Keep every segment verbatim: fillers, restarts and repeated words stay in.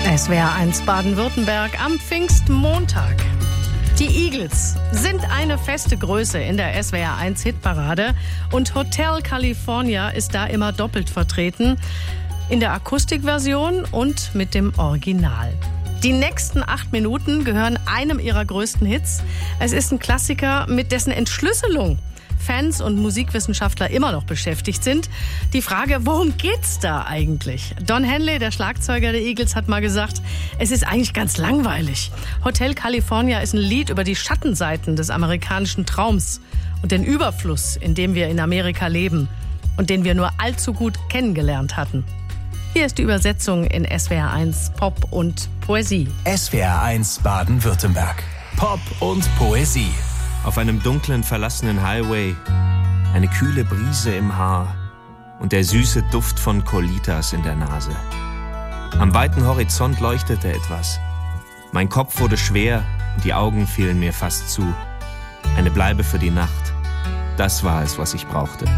S W R eins Baden-Württemberg am Pfingstmontag. Die Eagles sind eine feste Größe in der S W R eins Hitparade und Hotel California ist da immer doppelt vertreten, in der Akustikversion und mit dem Original. Die nächsten acht Minuten gehören einem ihrer größten Hits. Es ist ein Klassiker, mit dessen Entschlüsselung Fans und Musikwissenschaftler immer noch beschäftigt sind. Die Frage, worum geht's da eigentlich? Don Henley, der Schlagzeuger der Eagles, hat mal gesagt, es ist eigentlich ganz langweilig. Hotel California ist ein Lied über die Schattenseiten des amerikanischen Traums und den Überfluss, in dem wir in Amerika leben und den wir nur allzu gut kennengelernt hatten. Hier ist die Übersetzung in S W R eins Pop und Poesie. S W R eins Baden-Württemberg. Pop und Poesie. Auf einem dunklen, verlassenen Highway, eine kühle Brise im Haar und der süße Duft von Colitas in der Nase. Am weiten Horizont leuchtete etwas. Mein Kopf wurde schwer und die Augen fielen mir fast zu. Eine Bleibe für die Nacht, das war es, was ich brauchte.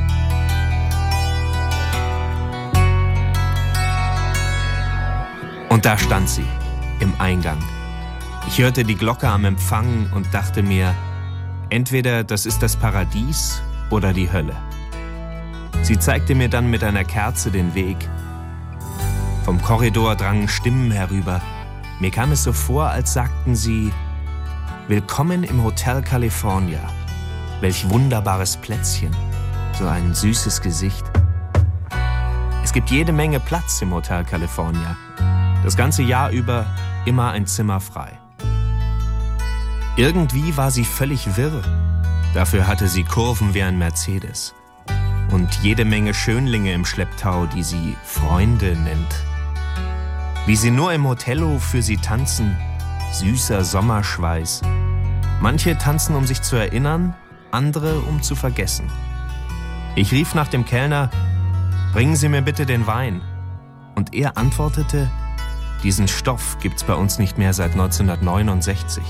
Und da stand sie, im Eingang. Ich hörte die Glocke am Empfang und dachte mir, entweder das ist das Paradies oder die Hölle. Sie zeigte mir dann mit einer Kerze den Weg. Vom Korridor drangen Stimmen herüber. Mir kam es so vor, als sagten sie, willkommen im Hotel California. Welch wunderbares Plätzchen, so ein süßes Gesicht. Es gibt jede Menge Platz im Hotel California. Das ganze Jahr über immer ein Zimmer frei. Irgendwie war sie völlig wirr. Dafür hatte sie Kurven wie ein Mercedes. Und jede Menge Schönlinge im Schlepptau, die sie Freunde nennt. Wie sie nur im Hotello für sie tanzen, süßer Sommerschweiß. Manche tanzen, um sich zu erinnern, andere, um zu vergessen. Ich rief nach dem Kellner, bringen Sie mir bitte den Wein. Und er antwortete, diesen Stoff gibt's bei uns nicht mehr seit neunzehnhundertneunundsechzig.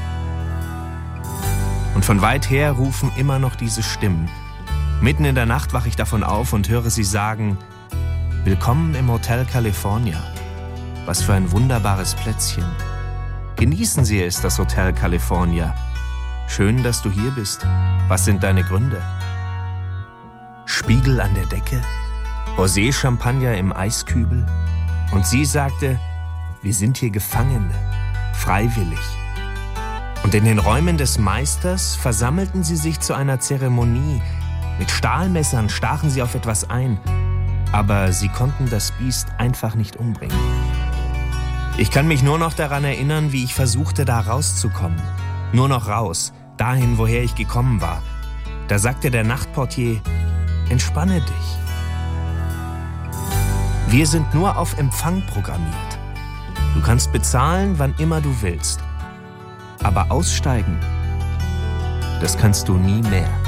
Und von weit her rufen immer noch diese Stimmen. Mitten in der Nacht wache ich davon auf und höre sie sagen, willkommen im Hotel California. Was für ein wunderbares Plätzchen. Genießen Sie es, das Hotel California. Schön, dass du hier bist. Was sind deine Gründe? Spiegel an der Decke? Rosé-Champagner im Eiskübel? Und sie sagte, wir sind hier Gefangene, freiwillig. Und in den Räumen des Meisters versammelten sie sich zu einer Zeremonie. Mit Stahlmessern stachen sie auf etwas ein. Aber sie konnten das Biest einfach nicht umbringen. Ich kann mich nur noch daran erinnern, wie ich versuchte, da rauszukommen. Nur noch raus, dahin, woher ich gekommen war. Da sagte der Nachtportier, entspanne dich. Wir sind nur auf Empfang programmiert. Du kannst bezahlen, wann immer du willst. Aber aussteigen, das kannst du nie mehr.